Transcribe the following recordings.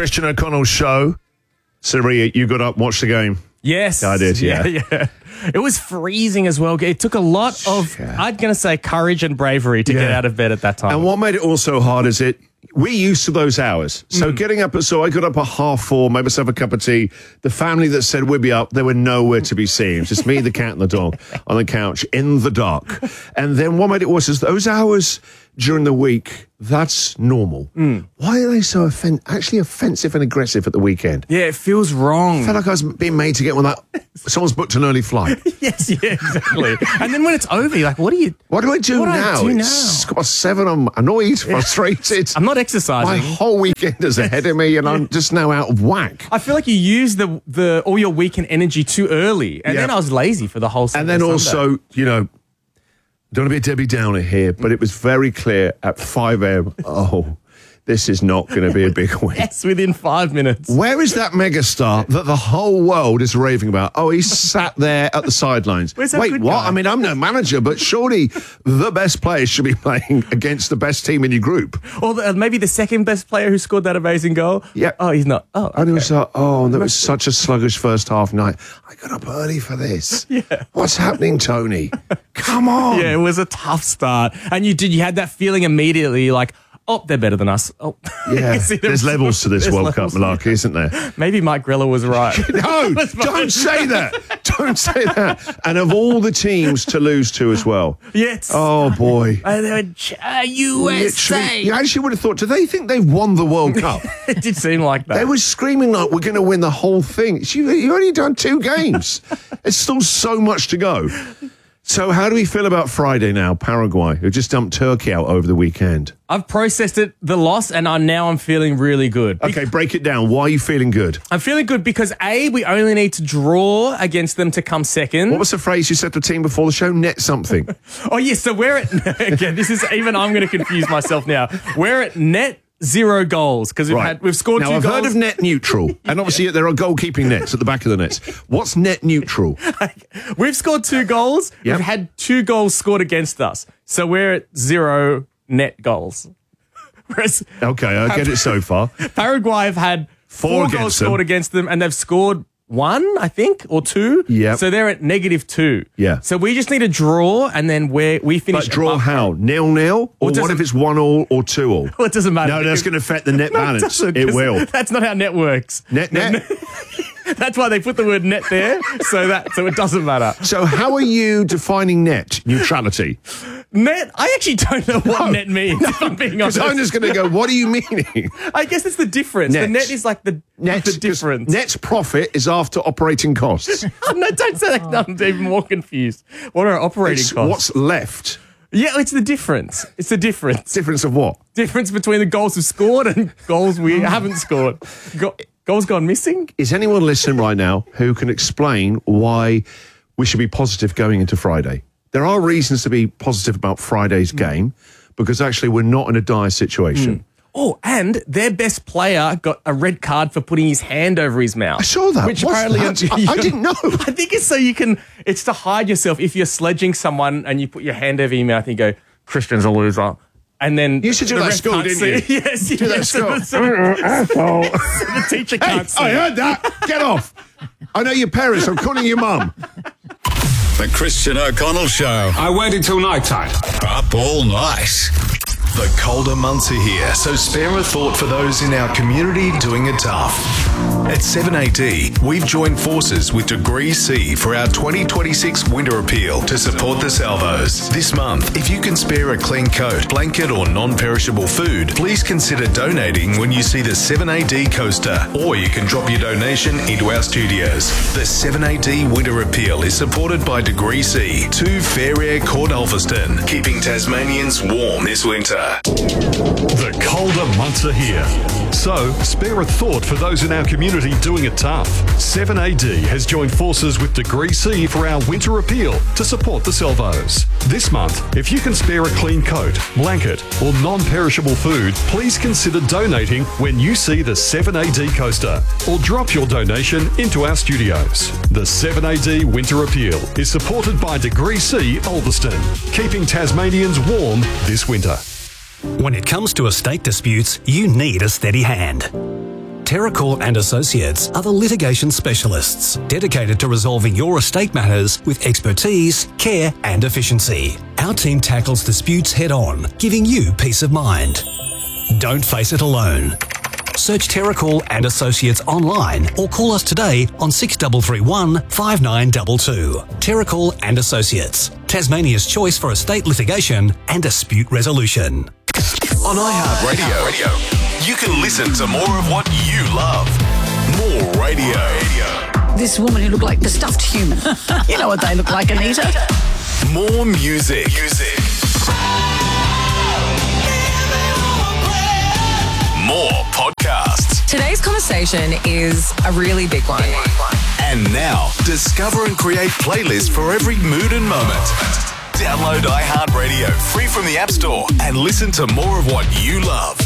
Christian O'Connell show. Siri, you got up, watched the game. Yes. I did, yeah. It was freezing as well. It took a lot of, I'm going to say, courage and bravery to get out of bed at that time. And what made it all so hard is we're used to those hours. So getting up, so I got up at 4:30, made myself a cup of tea. The family that said we'd be up, they were nowhere to be seen. It was just me, the cat and the dog on the couch in the dark. And then what made it worse is those hours during the week, that's normal. Why are they so actually offensive and aggressive at the weekend? Yeah, it feels wrong. I felt like I was being made to get one that someone's booked an early flight. Yes, exactly. And then when it's over, you're like, what do I do now? It's got 7, I'm annoyed, frustrated. I'm not exercising. My whole weekend is ahead of me and I'm just now out of whack. I feel like you use the all your weekend energy too early. And then I was lazy for the whole Saturday. And then also, don't want to be a Debbie Downer here, but it was very clear at 5 a.m. This is not going to be a big win. Yes, within 5 minutes. Where is that megastar that the whole world is raving about? Oh, he's sat there at the sidelines. Where's that Wait, good what? guy? I mean, I'm no manager, but surely the best players should be playing against the best team in your group. Or maybe the second best player who scored that amazing goal. Yeah. Oh, he's not. Oh, okay. And it was like, that was such a sluggish first half night. I got up early for this. Yeah. What's happening, Tony? Come on. Yeah, it was a tough start. And you had that feeling immediately like, oh, they're better than us. Oh, yeah. There's levels to this World Cup malarkey, isn't there? Maybe Mike Grella was right. No, don't say that. Don't say that. And of all the teams to lose to as well. Yes. Oh, boy. They were USA. Literally, you actually would have thought, do they think they've won the World Cup? It did seem like that. They were screaming like, we're going to win the whole thing. You've only done 2 games. There's still so much to go. So how do we feel about Friday now, Paraguay, who just dumped Turkey out over the weekend? I've processed the loss, and now I'm feeling really good. Okay, break it down. Why are you feeling good? I'm feeling good because, A, we only need to draw against them to come second. What was the phrase you said to the team before the show? Net something. Oh, yes, so we're at... Again, I'm going to confuse myself now. We're at net 0 goals because we've scored 2 goals. Now, I've heard of net neutral, and obviously there are goalkeeping nets at the back of the nets. What's net neutral? We've scored 2 goals. Yep. We've had 2 goals scored against us. So we're at 0 net goals. Okay, I get it so far. Paraguay have had 4 goals scored against them, and they've scored 1, I think, or 2. Yeah. So they're at -2. Yeah. So we just need a draw, and then we finish. But draw how? 0-0? Or what if it's 1-1 or 2-2? Well, it doesn't matter. No, that's going to affect the net balance. It will. That's not how net works. Net. That's why they put the word net there, so it doesn't matter. So how are you defining net neutrality? Net? I actually don't know what net means, if I'm being honest. Because I'm just going to go, what are you meaning? I guess it's the difference. The net is like the difference. Net's profit is after operating costs. No, don't say that. I'm even more confused. What are operating costs? What's left? Yeah, it's the difference. It's the difference. Difference of what? Difference between the goals we've scored and goals we haven't scored. Goals gone missing? Is anyone listening right now who can explain why we should be positive going into Friday? There are reasons to be positive about Friday's game because actually we're not in a dire situation. Oh, and their best player got a red card for putting his hand over his mouth. I saw that. Which What's apparently that? I didn't know. I think it's so it's to hide yourself. If you're sledging someone and you put your hand over your mouth and you go, Christian's a loser. And then you should do that at school, didn't you? Yes, do that at school. Asshole. The teacher can't see. I heard that. Get off. I know your parents. I'm calling your mum. The Christian O'Connell Show. I waited till night time. Up all night. The colder months are here, so spare a thought for those in our community doing it tough. At 7AD, we've joined forces with Degree C for our 2026 winter appeal to support the salvos. This month, if you can spare a clean coat, blanket or non-perishable food, please consider donating when you see the 7AD coaster, or you can drop your donation into our studios. The 7AD winter appeal is supported by Degree C, 2 Fair Air Court Ulverston, keeping Tasmanians warm this winter. The colder months are here, so spare a thought for those in our community doing it tough. 7AD has joined forces with Degree C for our winter appeal to support the salvos. This month, if you can spare a clean coat, blanket or non-perishable food, please consider donating when you see the 7AD coaster, or drop your donation into our studios. The 7AD winter appeal is supported by Degree C Ulverston, keeping Tasmanians warm this winter. When it comes to estate disputes, you need a steady hand. Terracall and Associates are the litigation specialists dedicated to resolving your estate matters with expertise, care and efficiency. Our team tackles disputes head-on, giving you peace of mind. Don't face it alone. Search Terracall and Associates online or call us today on 6331 5922. Terracall and Associates, Tasmania's choice for estate litigation and dispute resolution. On iHeartRadio, you can listen to more of what you love. More radio. This woman who looked like the stuffed human. You know what they look like, Anita. More music. More podcasts. Today's conversation is a really big one. And now, discover and create playlists for every mood and moment. Download iHeartRadio free from the App Store and listen to more of what you love.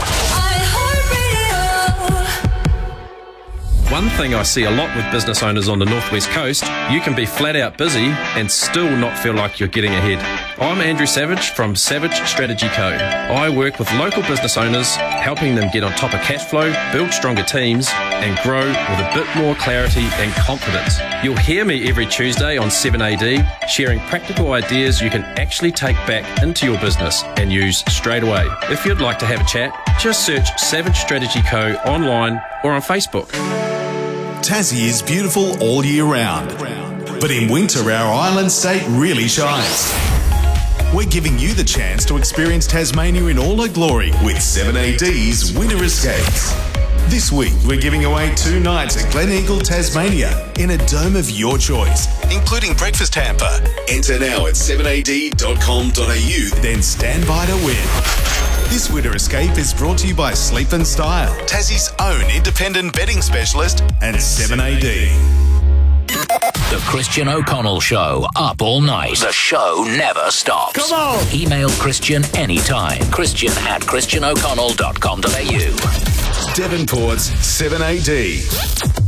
One thing I see a lot with business owners on the Northwest Coast, you can be flat out busy and still not feel like you're getting ahead. I'm Andrew Savage from Savage Strategy Co. I work with local business owners, helping them get on top of cash flow, build stronger teams, and grow with a bit more clarity and confidence. You'll hear me every Tuesday on 7AD, sharing practical ideas you can actually take back into your business and use straight away. If you'd like to have a chat, just search Savage Strategy Co. online or on Facebook. Tassie is beautiful all year round, but in winter our island state really shines. We're giving you the chance to experience Tasmania in all her glory with 7AD's Winter Escapes. This week we're giving away 2 nights at Glen Eagle, Tasmania in a dome of your choice, including breakfast hamper. Enter now at 7ad.com.au, then stand by to win. This winter escape is brought to you by Sleep and Style, Tassie's own independent bedding specialist, and 7AD. The Christian O'Connell Show, up all night. The show never stops. Come on! Email Christian anytime. Christian@christianoconnell.com.au. Devonport's 7AD.